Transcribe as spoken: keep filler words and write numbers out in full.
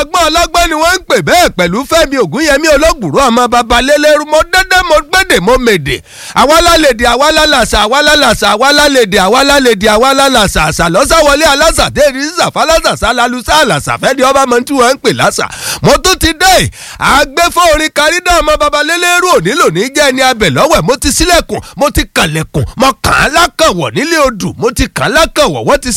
ọgbọ́n ọlọ́gbọ́n ni wọ́n ń pè bẹ́ẹ̀ pẹ̀lú Fẹ́mi Ògúnyẹmí Ológùrú ọmọ baba lélẹ́rú mo dẹ́dẹ́ mo gbẹ́dẹ̀ mo mèdè àwa lálẹ́dẹ̀ àwa lálàsà àwa lálàsà àwa lálẹ́dẹ̀ àwa lálẹ́dẹ̀ àwa lálàsà àṣà lọ́sàwọlé alásà tẹ́ẹ̀rí sàfálàsà sálálùsà àlàsà fẹ́ni ọba mọ̀ tí wọ́n ń pè lásà mo tún ti dé àgbẹ̀fọ́ orin kárídà ọmọ baba lélẹ́rú òní lónìí jẹ́ ẹni abẹ lọ́wẹ̀ mo ti sílẹ̀kùn mo ti kàlẹ̀kùn mo kàn án lákànwọ̀ nílé odù mo ti kàn án lákànwọ̀ wọ́n ti